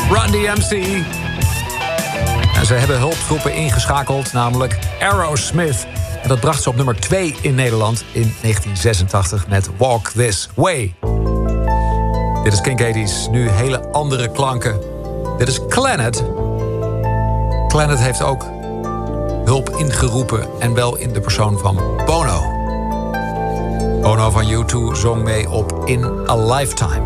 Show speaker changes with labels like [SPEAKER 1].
[SPEAKER 1] Run DMC. En ze hebben hulptroepen ingeschakeld, namelijk Aerosmith. En dat bracht ze op nummer 2 in Nederland in 1986 met Walk This Way. Dit is Kinkady's, nu hele andere klanken. Dit is Clannad. Clannad heeft ook hulp ingeroepen en wel in de persoon van Bono. Bono van U2 zong mee op In a Lifetime.